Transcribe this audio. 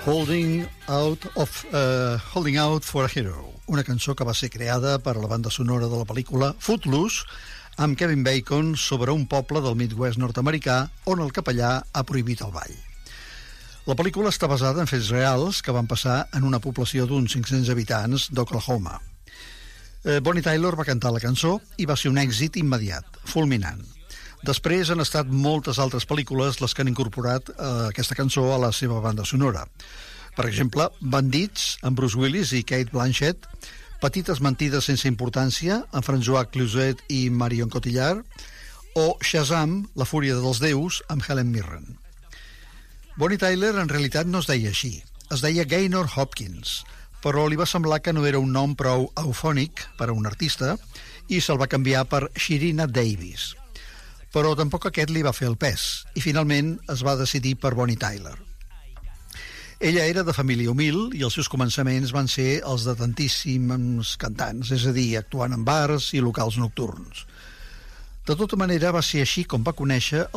Holding Out for a Hero, una cançó que va ser creada per a la banda sonora de la pel·lícula Footloose, amb Kevin Bacon, sobre un poble del Midwest nord-americà on el capellà ha prohibit el ball. La pel·lícula està basada en fets reals que van passar en una població d'uns 500 habitants d'Oklahoma. Bonnie Tyler va cantar la cançó i va ser un èxit immediat, fulminant. Després han estat moltes altres pel·lícules les que han incorporat aquesta cançó a la seva banda sonora. Per exemple, Bandits, amb Bruce Willis i Cate Blanchett, Petites mentides sense importància, amb François Cluzet i Marion Cotillard, o Shazam, La fúria dels déus, amb Helen Mirren. Bonnie Tyler en realitat no es deia així, es deia Gaynor Hopkins, però li va semblar que no era un nom prou eufònic per a un artista i se'l va canviar per Shirina Davis. Però tampoc aquest li va fer el pes i finalment es va decidir per Bonnie Tyler. Ella era de família humil i els seus començaments van ser els de tantíssims cantants, és a dir, actuant en bars i locals nocturns. De tota manera, va ser així com va conèixer